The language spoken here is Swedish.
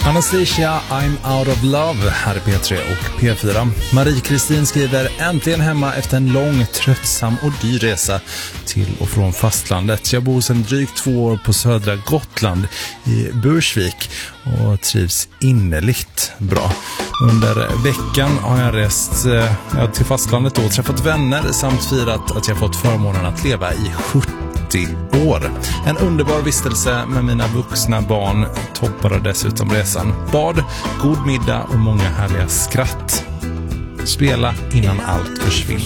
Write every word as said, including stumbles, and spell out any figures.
Anastasia, I'm out of love här i P tre och P fyra. Marie-Kristin skriver: äntligen hemma efter en lång, tröttsam och dyr resa till och från fastlandet. Jag bor sedan drygt två år på södra Gotland i Bursvik och trivs innerligt bra. Under veckan har jag rest ja, till fastlandet och träffat vänner samt firat att jag fått förmånen att leva i sjuttio år. En underbar vistelse med mina vuxna barn toppade dessutom resan. Bad, god middag och många härliga skratt. Spela innan allt försvinner.